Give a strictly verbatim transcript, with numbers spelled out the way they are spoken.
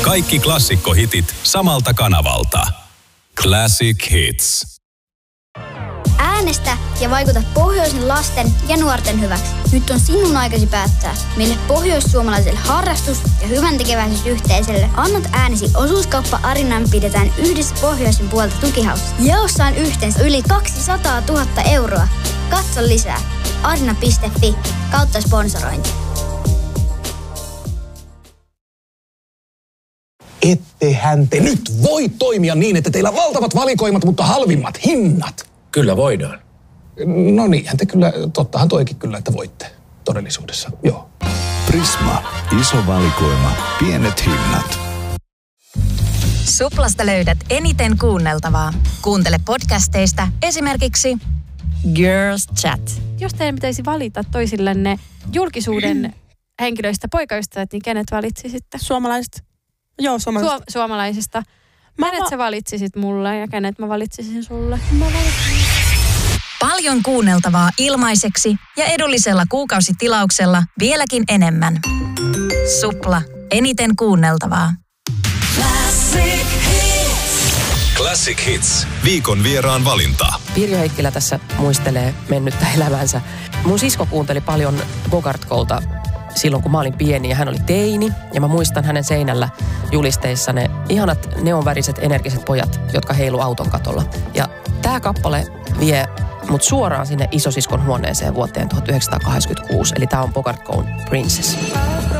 Kaikki klassikkohitit samalta kanavalta. Classic Hits. Äänestä ja vaikuta pohjoisen lasten ja nuorten hyväksi. Nyt on sinun aikasi päättää, mille pohjoissuomalaiselle harrastus- ja hyväntekeväisyysyhteisölle annat äänesi. Osuuskauppa Arinan pidetään yhdessä pohjoisen puolta tukihaussa. Jaossa on yhteensä yli kaksisataatuhatta euroa. Katso lisää. arina piste fi kautta sponsorointi. Ettehän te nyt voi toimia niin, että teillä on valtavat valikoimat, mutta halvimmat hinnat. Kyllä voidaan. No niinhän te kyllä, tottahan toikin kyllä, että voitte todellisuudessa, joo. Prisma, iso valikoima, pienet hinnat. Suplasta löydät eniten kuunneltavaa. Kuuntele podcasteista esimerkiksi Girls Chat. Jos teidän pitäisi valita toisillenne julkisuuden henkilöistä poikaystävät, niin kenet valitsisitte? Suomalaiset. Joo, suomalaisista. Su- suomalaisista. Mä Kenet va- sä valitsisit mulle ja kenet mä valitsisin sulle? Mä valitsisin. Paljon kuunneltavaa ilmaiseksi ja edullisella kuukausitilauksella vieläkin enemmän. Supla. Eniten kuunneltavaa. Classic Hits. Classic Hits. Viikon vieraan valinta. Pirjo Heikkilä tässä muistelee mennyttä elämänsä. Mun sisko kuunteli paljon Bogart-Colta silloin, kun mä olin pieni ja hän oli teini. Ja mä muistan hänen seinällä julisteissa ne ihanat neonväriset energiset pojat, jotka heilu auton katolla. Ja tää kappale vie mut suoraan sinne isosiskon huoneeseen vuoteen tuhatyhdeksänsataakahdeksankymmentäkuusi. Eli tää on Bogart Cole Princess.